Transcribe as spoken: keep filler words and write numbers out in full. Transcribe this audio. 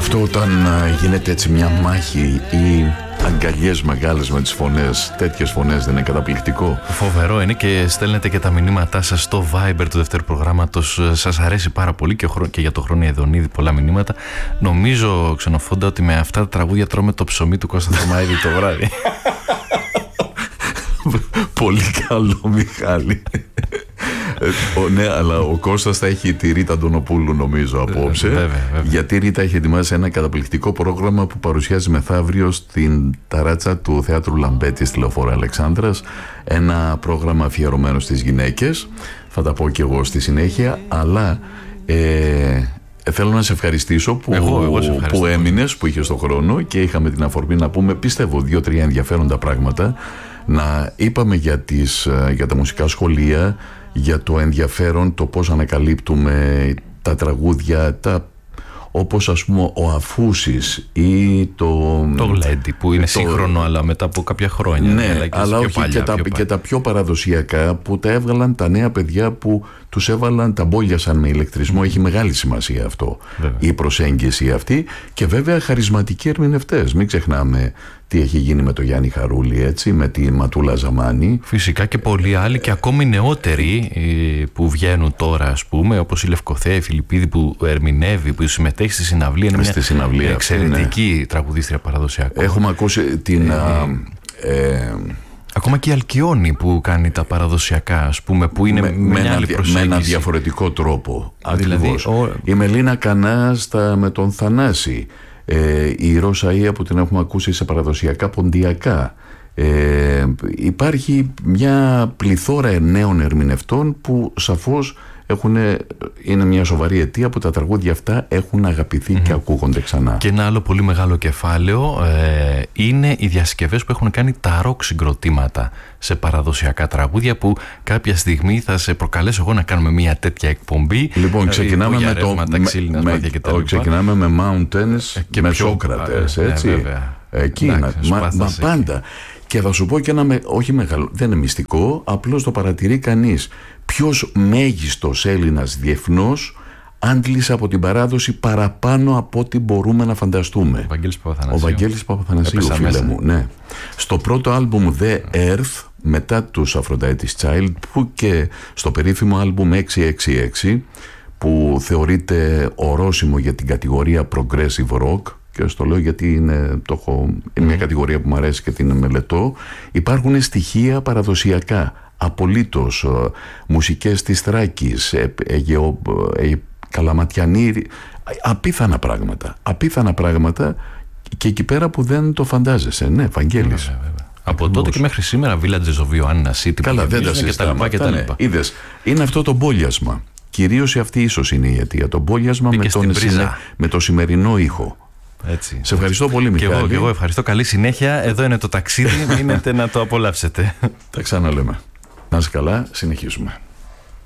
Αυτό όταν γίνεται έτσι μια μάχη ή αγκαλιές μεγάλες με τις φωνές, τέτοιες φωνές δεν είναι καταπληκτικό? Φοβερό είναι και στέλνετε και τα μηνύματά σας στο Viber του δεύτερου προγράμματος. Σας αρέσει πάρα πολύ και, χρο... και για το Χρόνο Ιδονίδη πολλά μηνύματα. Νομίζω, Ξενοφόντα, ότι με αυτά τα τραγούδια τρώμε το ψωμί του Κώστα Θωμαίδη το βράδυ. Πολύ καλό, Μιχάλη. ε, ναι, αλλά ο Κώστας θα έχει τη Ρίτα Αντωνοπούλου νομίζω απόψε. Βέβαια, βέβαια. Γιατί η Ρίτα έχει ετοιμάσει ένα καταπληκτικό πρόγραμμα που παρουσιάζει μεθαύριο στην ταράτσα του Θεάτρου Λαμπέτη στη Λεωφόρο Αλεξάνδρας. Ένα πρόγραμμα αφιερωμένο στις γυναίκες. Θα τα πω και εγώ στη συνέχεια. Αλλά ε, θέλω να σε ευχαριστήσω που, εγώ, εγώ σε που έμεινες, που είχες τον χρόνο και είχαμε την αφορμή να πούμε, πιστεύω, δύο-τρία ενδιαφέροντα πράγματα. Να είπαμε για, τις, για τα μουσικά σχολεία, για το ενδιαφέρον, το πώς ανακαλύπτουμε τα τραγούδια, τα, όπως ας πούμε ο Αφούσης ή το... Το Γλέντι που είναι το, σύγχρονο αλλά μετά από κάποια χρόνια. Ναι, αλλά, αλλά όχι παλιά, και, τα, και τα πιο παραδοσιακά που τα έβγαλαν τα νέα παιδιά που τους έβαλαν, τα μπόλιασαν με ηλεκτρισμό. Mm. Έχει μεγάλη σημασία αυτό, βέβαια, η προσέγγιση αυτή. Και βέβαια χαρισματικοί ερμηνευτές. Μην ξεχνάμε τι έχει γίνει με τον Γιάννη Χαρούλη, έτσι, με τη Ματούλα Ζαμάνη. Φυσικά και πολλοί άλλοι και ακόμη νεότεροι που βγαίνουν τώρα, ας πούμε, όπως η Λευκοθέα, η Φιλιππίδη που ερμηνεύει, που συμμετέχει στη συναυλία. Είναι στη μια συναυλία, εξαιρετική, ναι, τραγουδίστρια παραδοσιακά. Έχουμε ακούσει την... Ε, ε, Ακόμα και η Αλκιόνη που κάνει τα παραδοσιακά, ας πούμε, που είναι με, με μια άλλη προσέγγιση. Με ένα διαφορετικό τρόπο. Δηλαδή, ακριβώς. Ο... Η Μελίνα Κανά στα, με τον Θανάση. Ε, η Ρώσα που την έχουμε ακούσει σε παραδοσιακά ποντιακά. Ε, υπάρχει μια πληθώρα νέων ερμηνευτών που σαφώς έχουν, είναι μια σοβαρή αιτία που τα τραγούδια αυτά έχουν αγαπηθεί mm-hmm. και ακούγονται ξανά. Και ένα άλλο πολύ μεγάλο κεφάλαιο ε, είναι οι διασκευές που έχουν κάνει τα ροκ συγκροτήματα σε παραδοσιακά τραγούδια, που κάποια στιγμή θα σε προκαλέσω εγώ να κάνουμε μια τέτοια εκπομπή. Λοιπόν, ξεκινάμε με το με, με, με, ξεκινάμε με Mountains και με Σόκρατες, έτσι. Βέβαια. Εκεί, εντάξει, μα, μα πάντα. Και θα σου πω και ένα, με, όχι μεγάλο, δεν είναι μυστικό, απλώς το παρατηρεί κανείς. Ποιος μέγιστος Έλληνας διεθνώς άντλησε από την παράδοση παραπάνω από ό,τι μπορούμε να φανταστούμε? Ο Βαγγέλης Παπαθανασίου. Ο Βαγγέλης Παπαθανασίου, φίλε μέσα. μου, ναι. Στο πρώτο άλμπουμ The Earth, μετά τους Aphrodite's Child, που και στο περίφημο άλμπουμ έξι έξι έξι, που θεωρείται ορόσημο για την κατηγορία Progressive Rock, και στο λέω γιατί είναι, το έχω, είναι μια κατηγορία που μου αρέσει και την μελετώ, υπάρχουν στοιχεία παραδοσιακά, απολύτως, ε, μουσικές της Θράκης, ε, ε, ε, ε, Καλαματιανή, απίθανα πράγματα, απίθανα πράγματα και εκεί πέρα που δεν το φαντάζεσαι. Ναι, Βαγγέλης. Βέβαια, βέβαια. Από τότε και μέχρι σήμερα, Villages of Ioannina City, καλά, δεν τα συζητάμε. Ναι. Είδες, είναι αυτό το μπόλιασμα. Κυρίως αυτή ίσως είναι η αιτία. Το μπόλιασμα με, τον, με το σημερινό ήχο. Έτσι. Σε ευχαριστώ πολύ, Μιχάλη. Και εγώ, και εγώ ευχαριστώ. Καλή συνέχεια. Εδώ είναι το ταξίδι. Μείνετε να το απολαύσετε. Τα ξαναλέμε. Να είσαι καλά. Συνεχίζουμε.